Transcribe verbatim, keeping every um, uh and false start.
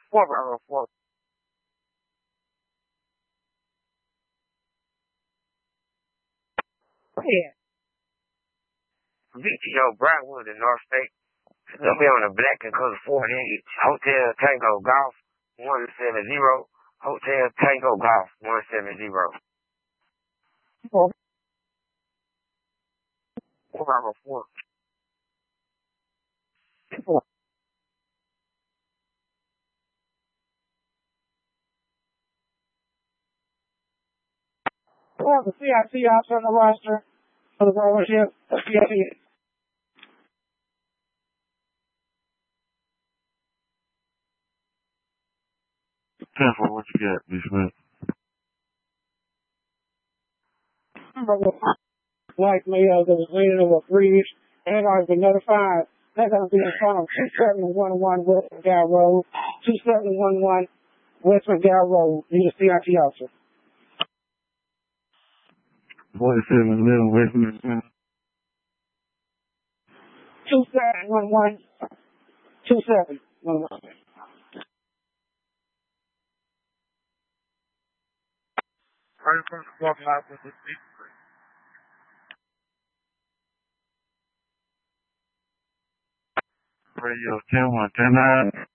four Bravo four. Yeah. V T O Brentwood in North State. It's gonna be on the Black and Color forty-eight. Hotel Tango Golf one seven zero. Hotel Tango Golf one seven zero. Four. Four Bravo four. Four. Four, the C I C ops on the roster for the ownership of C I C. Careful what you got, B. Smith. White male that was leaning over a bridge and already been notified. They're going to be in front of two seven one one West McGow Road, two seven one one West McGow Road. Need a C I T officer. forty-seven eleven West McGow. two seven one one. two seven one one. Right from the parking lot with the speaker. Radio ten one ten nine.